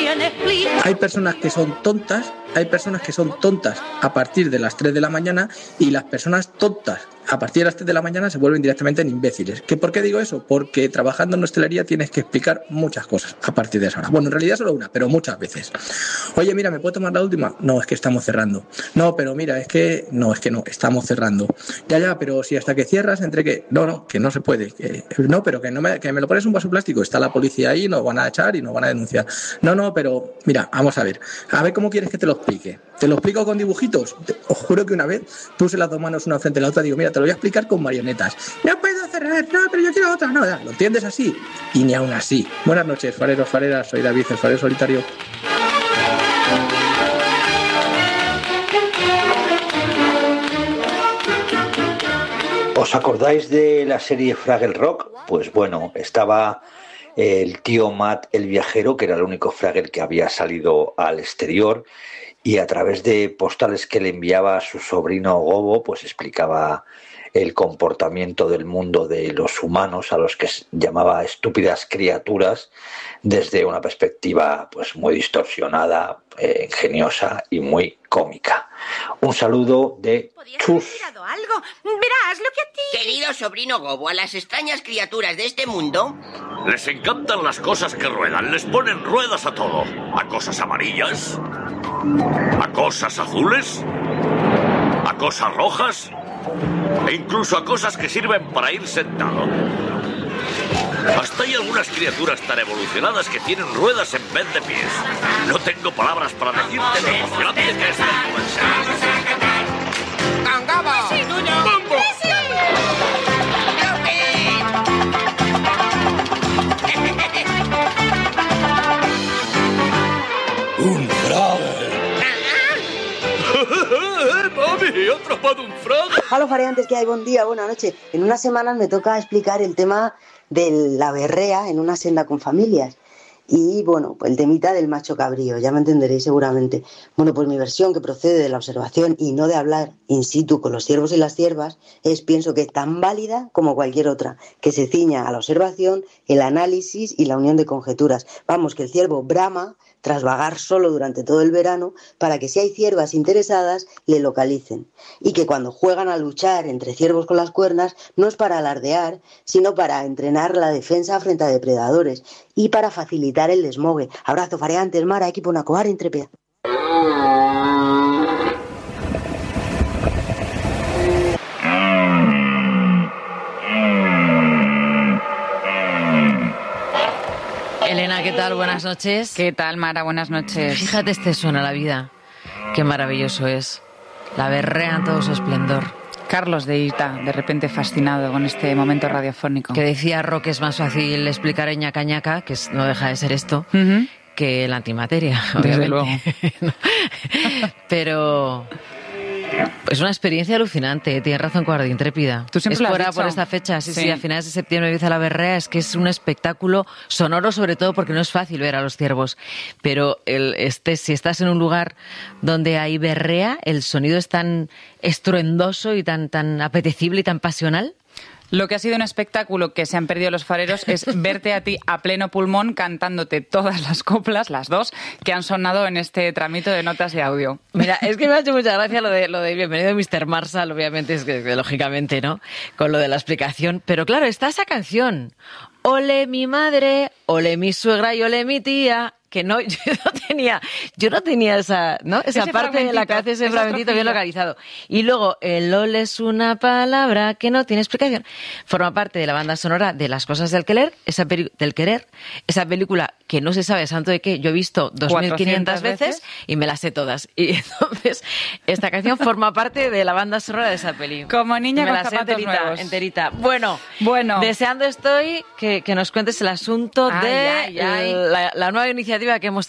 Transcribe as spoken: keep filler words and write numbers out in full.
Hay personas que son tontas, hay personas que son tontas a partir de las tres de la mañana y las personas tontas a partir de las tres de la mañana se vuelven directamente en imbéciles. ¿Que ¿Por qué digo eso? Porque trabajando en hostelería tienes que explicar muchas cosas a partir de esa hora. Bueno, en realidad solo una, pero muchas veces. Oye, mira, ¿me puedo tomar la última? No, es que estamos cerrando. No, pero mira, es que... No, es que no, estamos cerrando. Ya, ya, pero si hasta que cierras, entre que... No, no, que no se puede. Que... No, pero que, no me... que me lo pones en un vaso plástico. Está la policía ahí, nos van a echar y nos van a denunciar. No, no, pero... Mira, vamos a ver. A ver cómo quieres que te lo explique. ¿Te lo explico con dibujitos? Os juro que una vez puse las dos manos una frente a la otra y digo, mira, te lo voy a explicar con marionetas. No puedo cerrar, no, pero yo quiero otra. No, ¿lo entiendes así? Y ni aún así. Buenas noches, fareros, fareras. Soy David, el farero solitario. ¿Os acordáis de la serie Fraggle Rock? Pues bueno, estaba el tío Matt el viajero, que era el único Fraggle que había salido al exterior, y a través de postales que le enviaba a su sobrino Gobo, pues explicaba el comportamiento del mundo de los humanos, a los que llamaba estúpidas criaturas, desde una perspectiva pues muy distorsionada, eh, ingeniosa y muy cómica. Un saludo de Chus. Algo. Verás lo que a ti... Querido sobrino Gobo, a las extrañas criaturas de este mundo les encantan las cosas que ruedan, les ponen ruedas a todo, a cosas amarillas, a cosas azules, a cosas rojas e incluso a cosas que sirven para ir sentado. Hasta hay algunas criaturas tan evolucionadas que tienen ruedas en vez de pies. No tengo palabras para decirte lo emocionante que es el ¡Cangaba! ¡Sí, tuyo! ¡Mambo! ¡Sí! ¡Un Fraggle! ¡Mami, he atrapado un Fraggle! Hola, fareantes, ¿qué hay? Buen día, buena noche. En unas semanas me toca explicar el tema de la berrea en una senda con familias. Y bueno, pues el temita del macho cabrío, ya me entenderéis seguramente. Bueno, pues mi versión, que procede de la observación y no de hablar in situ con los ciervos y las ciervas, es, pienso que tan válida como cualquier otra, que se ciña a la observación, el análisis y la unión de conjeturas. Vamos, que el ciervo brama tras vagar solo durante todo el verano para que si hay ciervas interesadas le localicen, y que cuando juegan a luchar entre ciervos con las cuernas no es para alardear, sino para entrenar la defensa frente a depredadores y para facilitar el desmogue. Abrazo, fareantes, Mara, equipo Nacoar intrépida. Elena, ¿qué tal? Buenas noches. ¿Qué tal, Mara? Buenas noches. Fíjate, este suena la vida. Qué maravilloso es. La berrea en todo su esplendor. Carlos de Ita, de repente fascinado con este momento radiofónico. Que decía Ro que es más fácil explicar en ñaca ñaca, que no deja de ser esto, uh-huh, que la antimateria, desde luego. Pero... es una experiencia alucinante, tienes razón, Cobarde Intrépida. ¿Tú siempre es lo has fuera dicho? Por esta fecha, sí, sí, sí, a finales de septiembre empieza la berrea, es que es un espectáculo sonoro, sobre todo porque no es fácil ver a los ciervos, pero el, este, si estás en un lugar donde hay berrea, el sonido es tan estruendoso y tan, tan apetecible y tan pasional. Lo que ha sido un espectáculo que se han perdido los fareros es verte a ti a pleno pulmón cantándote todas las coplas, las dos, que han sonado en este tramito de notas de audio. Mira, es que me ha hecho mucha gracia lo de, lo de Bienvenido mister Marshall, obviamente, es que, que lógicamente, ¿no? Con lo de la explicación. Pero claro, está esa canción. Ole mi madre, ole mi suegra y ole mi tía. Que no, yo no tenía, yo no tenía esa, ¿no? Esa ese parte de la que hace ese fragmentito bien localizado. Y luego, el ole es una palabra que no tiene explicación. Forma parte de la banda sonora de Las cosas del querer, esa peli- del querer, esa película que no se sabe santo de qué. Yo he visto dos mil quinientas veces y me las sé todas. Y entonces, esta canción forma parte de la banda sonora de esa peli. Como niña me con la sé zapatos enterita, nuevos. enterita. Bueno, bueno, deseando estoy que, que nos cuentes el asunto ay, de ay, ay. La, la nueva iniciativa que hemos